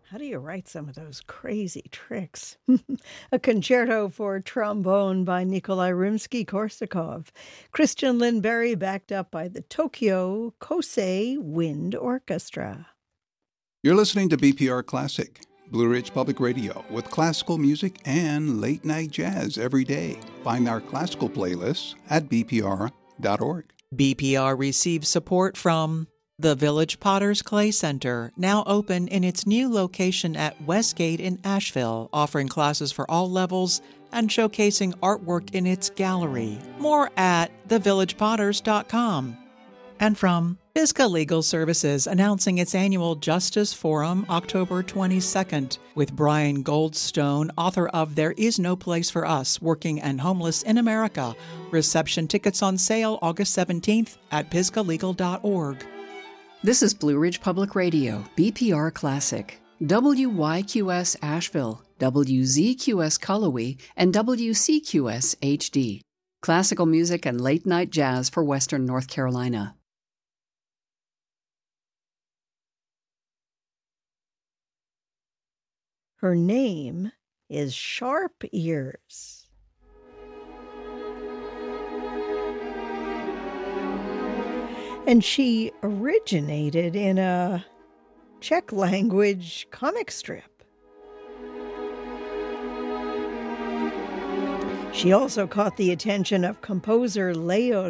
How do you write some of those crazy tricks? A concerto for trombone by Nikolai Rimsky-Korsakov. Christian Lindbergh backed up by the Tokyo Kosei Wind Orchestra. You're listening to BPR Classic, Blue Ridge Public Radio, with classical music and late-night jazz every day. Find our classical playlists at bpr.org. BPR receives support from the Village Potters Clay Center, now open in its new location at Westgate in Asheville, offering classes for all levels and showcasing artwork in its gallery. More at thevillagepotters.com. And from Pisgah Legal Services, announcing its annual Justice Forum October 22nd with Brian Goldstone, author of There Is No Place for Us, Working and Homeless in America. Reception tickets on sale August 17th at pisgahlegal.org. This is Blue Ridge Public Radio, BPR Classic, WYQS Asheville, WZQS Cullowhee, and WCQS HD. Classical music and late-night jazz for Western North Carolina. Her name is Sharp Ears. And she originated in a Czech language comic strip. She also caught the attention of composer Leo